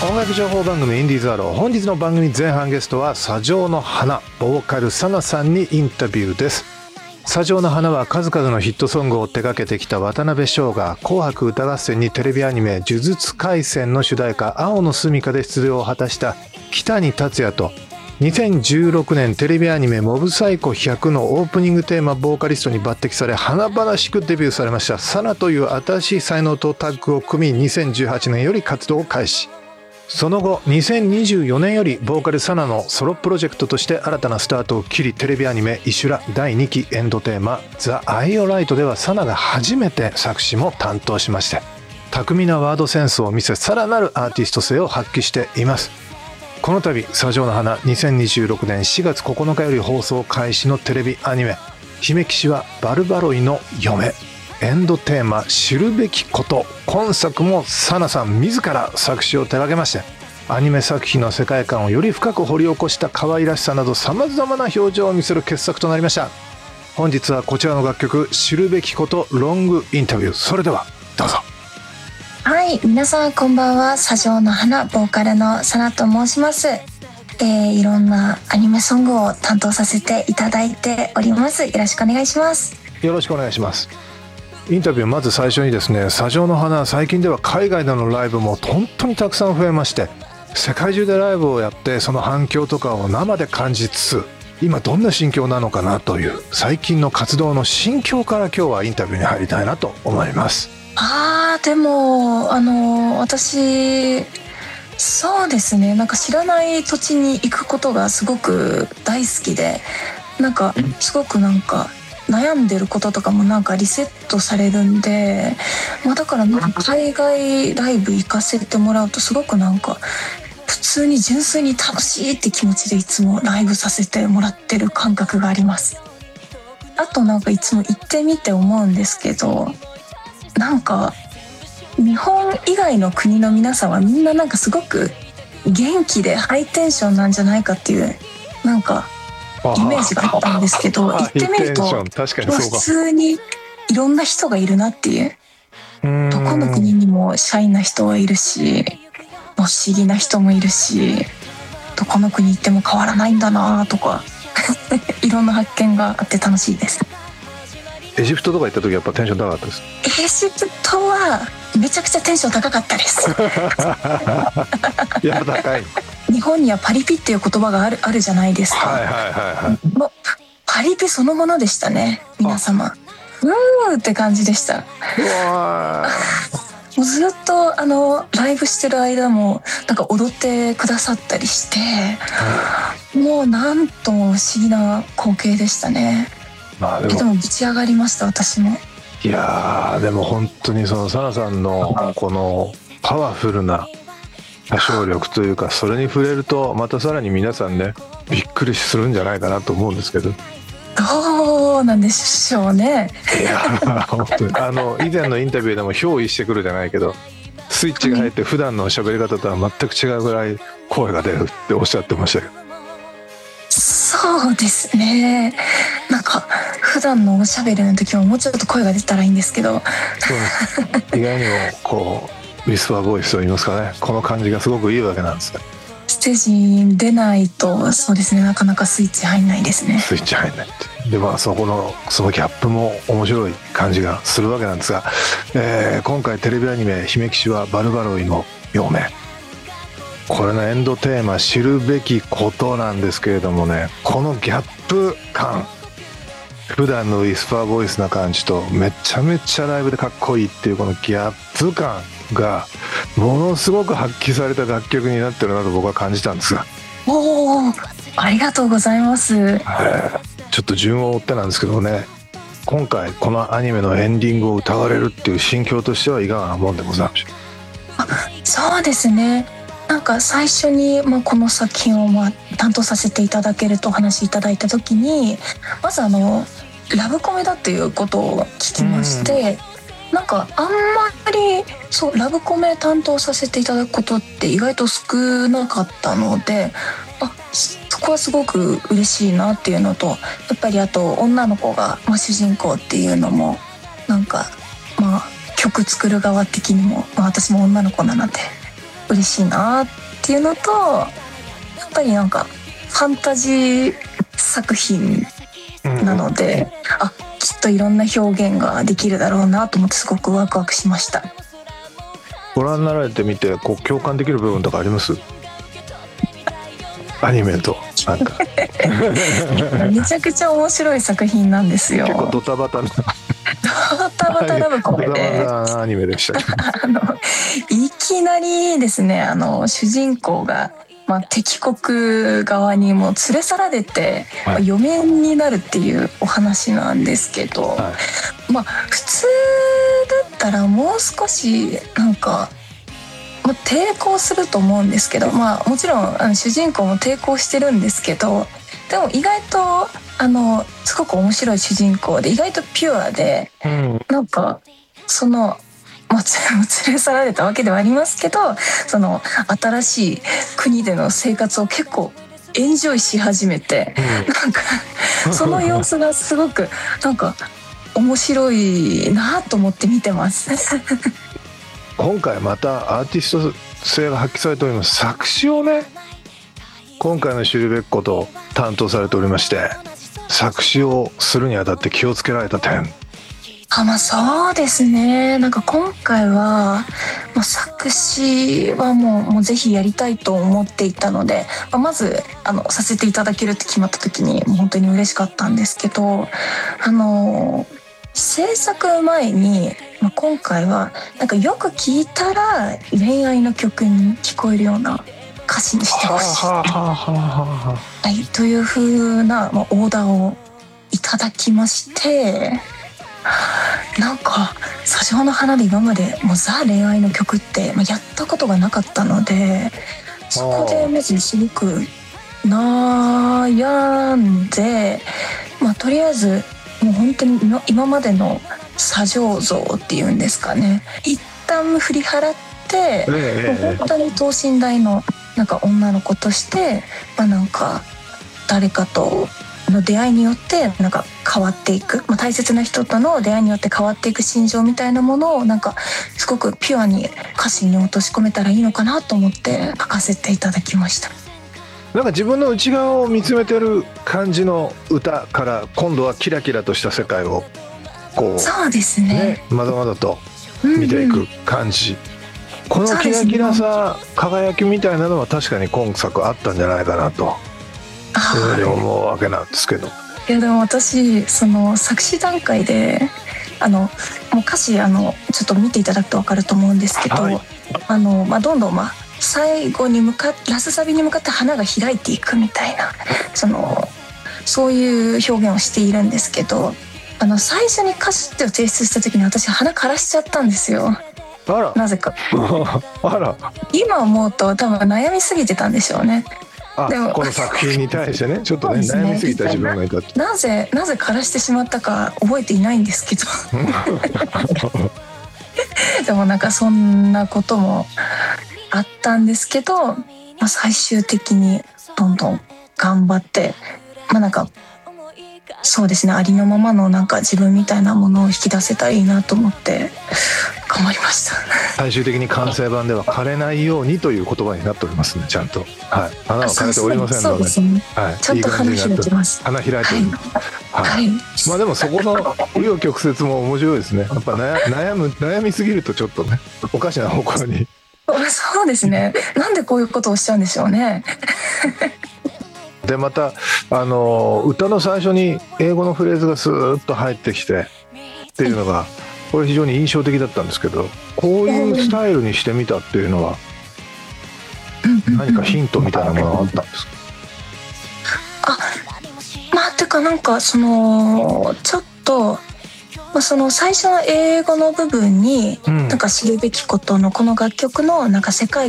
音楽情報番組インディーズアロー、本日の番組前半ゲストは砂上の花ボーカルサナさんにインタビューです。砂上の花は数々のヒットソングを手掛けてきた渡辺翔が紅白歌合戦にテレビアニメ呪術廻戦の主題歌青のすみかで出場を果たした北に達也と、2016年テレビアニメモブサイコ100のオープニングテーマボーカリストに抜擢され華々しくデビューされましたサナという新しい才能とタッグを組み、2018年より活動を開始。その後2024年よりボーカルサナのソロプロジェクトとして新たなスタートを切り、テレビアニメイシュラ第2期エンドテーマザ・アイオライトではサナが初めて作詞も担当しまして、巧みなワードセンスを見せ、さらなるアーティスト性を発揮しています。この度砂上の花2026年4月9日より放送開始のテレビアニメ姫騎士はバルバロイの嫁エンドテーマ知るべきこと、今作もサナさん自ら作詞を手掛けまして、アニメ作品の世界観をより深く掘り起こした可愛らしさなど様々な表情を見せる傑作となりました。本日はこちらの楽曲知るべきことロングインタビュー、それではどうぞ。 はい、皆さんこんばんは。砂上の花ボーカルのサナと申します。いろんなアニメソングを担当させていただいております。よろしくお願いします。 よろしくお願いします。インタビューまず最初にですね、砂上の花最近では海外でのライブも本当にたくさん増えまして、世界中でライブをやってその反響とかを生で感じつつ、今どんな心境なのかなという最近の活動の心境から今日はインタビューに入りたいなと思います。 でも私そうですね、なんか知らない土地に行くことがすごく大好きで、なんかすごくなんか悩んでることとかもなんかリセットされるんで、だからなんか海外ライブ行かせてもらうとすごくなんか普通に純粋に楽しいって気持ちでいつもライブさせてもらってる感覚があります。あとなんかいつも行ってみて思うんですけど、なんか日本以外の国の皆さんはみんななんかすごく元気でハイテンションなんじゃないかっていうなんかイメージがあったんですけど、行ってみると普通にいろんな人がいるなっていう、どこの国にもシャイな人はいるし、不思議な人もいるし、どこの国行っても変わらないんだなとかいろんな発見があって楽しいです。 エジプトとか行った時やっぱテンション高かったです。 エジプトはめちゃくちゃテンション高かったですやっぱ高い。 日本にはパリピっていう言葉があるじゃないですか。もうパリピそのものでしたね、皆様。って感じでした。もうずっとライブしてる間もなんか踊ってくださったりして、もうなんとも不思議な光景でしたね。でもぶち上がりました、私も。 いやでも本当にそのサナさんのこのパワフルな歌唱力というか、それに触れるとまたさらに皆さんねびっくりするんじゃないかなと思うんですけど。 どうなんでしょうね。 いや本当に以前のインタビューでも憑依してくるじゃないけど、スイッチが入って普段の喋り方とは全く違うぐらい声が出るっておっしゃってましたけど。 そうですね、なんか普段のおしゃべりの時ももうちょっと声が出たらいいんですけど、 そうです意外にもこうウィスパーボイスといいますかね、この感じがすごくいいわけなんですよ。 ステージに出ないとそうですね、なかなかスイッチ入んないですね。 スイッチ入んないってで、そのギャップも面白い感じがするわけなんですが、今回テレビアニメ姫騎士はバルバロイの嫁、これのエンドテーマ知るべきことなんですけれどもね、このギャップ感、普段のウィスパーボイスな感じとめちゃめちゃライブでかっこいいっていうこのギャップ感がものすごく発揮された楽曲になってるなと僕は感じたんですが。 ありがとうございます。 ちょっと順を追ってなんですけどね、今回このアニメのエンディングを歌われるっていう心境としてはいかがなもんでございましょう。 そうですね、なんか最初に、この作品を担当させていただけるとお話しいただいた時に、まずラブコメだっていうことを聞きまして、なんかあんまりラブコメ担当させていただくことって意外と少なかったので、そこはすごく嬉しいなっていうのと、やっぱりあと女の子が、主人公っていうのもなんか曲作る側的にも、私も女の子なので嬉しいなっていうのと、やっぱりなんかファンタジー作品なので、きっといろんな表現ができるだろうなと思ってすごくワクワクしました。 ご覧になられてみて共感できる部分とかあります？アニメとなんかめちゃくちゃ面白い作品なんですよ。 結構ドタバタなドタバタラブコメで、 ドタバタなアニメでしたけどいきなりですね、主人公が、敵国側にもう連れ去られて、嫁になるっていうお話なんですけど、普通だったらもう少しなんか抵抗すると思うんですけど、もちろん主人公も抵抗してるんですけど、でも意外とすごく面白い主人公で意外とピュアで、なんかその連れ去られたわけではありますけど、その新しい国での生活を結構エンジョイし始めて、なんかその様子がすごくなんか面白いなと思って見てます今回またアーティスト性が発揮されております。作詞をね、今回の知るべきことを担当されておりまして、作詞をするにあたって気をつけられた点。 そうですね、なんか今回は作詞はもうぜひやりたいと思っていたので、まずさせていただけるって決まった時にもう本当に嬉しかったんですけど、制作前に、今回はなんかよく聞いたら恋愛の曲に聞こえるような歌詞にしてほしい、という風な、オーダーをいただきまして、なんか砂上の花で今までもうザ恋愛の曲って、やったことがなかったので、そこでまずすごく悩んで、とりあえずもう本当に今までの砂上像っていうんですかね、一旦振り払って、もう本当に等身大のなんか女の子として、なんか誰かとの出会いによってなんか変わっていく、大切な人との出会いによって変わっていく心情みたいなものをなんかすごくピュアに歌詞に落とし込めたらいいのかなと思って書かせていただきました。 なんか自分の内側を見つめてる感じの歌から今度はキラキラとした世界をこう、 そうですね、 まだまだと見ていく感じ、このキラキラさ、輝きみたいなのは確かに今作あったんじゃないかなと思うわけなんですけど。 いやでも私その作詞段階でもう歌詞ちょっと見ていただくと分かると思うんですけど、どんどん最後にラスサビに向かって花が開いていくみたいな、そういう表現をしているんですけど、最初に歌詞を提出した時に私花枯らしちゃったんですよ。なぜか今思うと多分悩みすぎてたんでしょうね。でもこの作品に対してね、ちょっとね悩みすぎた自分がいたと。 なぜ枯らしてしまったか覚えていないんですけどでもなんかそんなこともあったんですけど、最終的にどんどん頑張って、なんかそうですね、ありのままのなんか自分みたいなものを引き出せたらいいなと思って頑張りました。 最終的に完成版では枯れないようにという言葉になっておりますね、ちゃんと。はい、花は枯れておりませんので、 ちゃんと花開いてます。 花開いております。でもそこの紆余曲折も面白いですね。やっぱ悩みすぎるとちょっとねおかしな方向に。 そうですね、なんでこういうことをしちゃうんでしょうねでまた歌の最初に英語のフレーズがスーッと入ってきてっていうのがこれ非常に印象的だったんですけど、こういうスタイルにしてみたっていうのは何かヒントみたいなものがあったんですか？ てかなんかちょっとその最初の英語の部分になんか知るべきことのこの楽曲のなんか世界